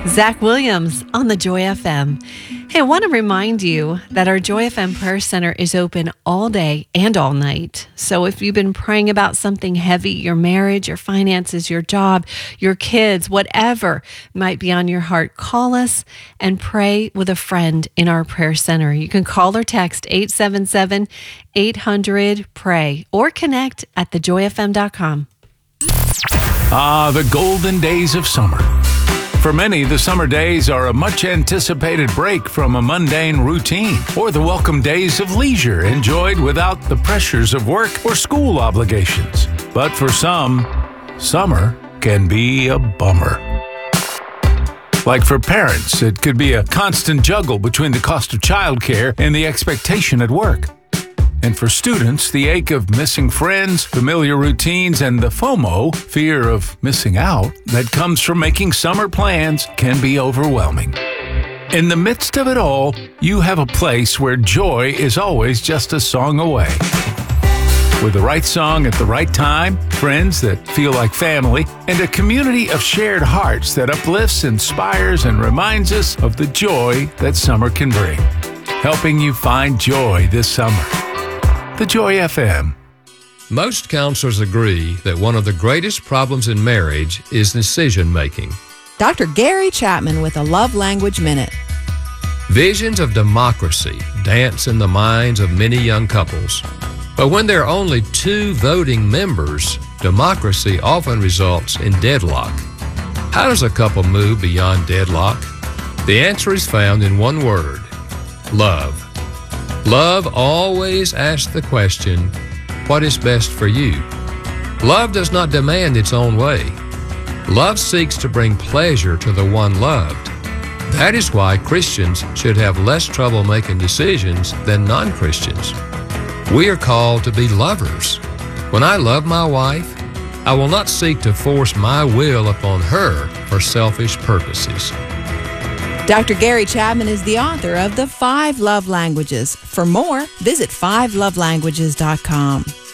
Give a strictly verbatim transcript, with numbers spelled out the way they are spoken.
Zach Williams on the Joy F M. Hey, I want to remind you that our Joy F M Prayer Center is open all day and all night. So if you've been praying about something heavy, your marriage, your finances, your job, your kids, whatever might be on your heart, call us and pray with a friend in our prayer center. You can call or text eight seven seven, eight hundred, pray or connect at the joy f m dot com. Ah, the golden days of summer. For many, the summer days are a much-anticipated break from a mundane routine, or the welcome days of leisure enjoyed without the pressures of work or school obligations. But for some, summer can be a bummer. Like for parents, it could be a constant juggle between the cost of childcare and the expectation at work. And for students, the ache of missing friends, familiar routines, and the FOMO, fear of missing out, that comes from making summer plans can be overwhelming. In the midst of it all, you have a place where joy is always just a song away. With the right song at the right time, friends that feel like family, and a community of shared hearts that uplifts, inspires, and reminds us of the joy that summer can bring. Helping you find joy this summer. The Joy F M. Most counselors agree that one of the greatest problems in marriage is decision-making. Doctor Gary Chapman with a Love Language Minute. Visions of democracy dance in the minds of many young couples. But when there are only two voting members, democracy often results in deadlock. How does a couple move beyond deadlock? The answer is found in one word: love. Love always asks the question, what is best for you? Love does not demand its own way. Love seeks to bring pleasure to the one loved. That is why Christians should have less trouble making decisions than non-Christians. We are called to be lovers. When I love my wife, I will not seek to force my will upon her for selfish purposes. Doctor Gary Chapman is the author of The Five Love Languages. For more, visit five love languages dot com.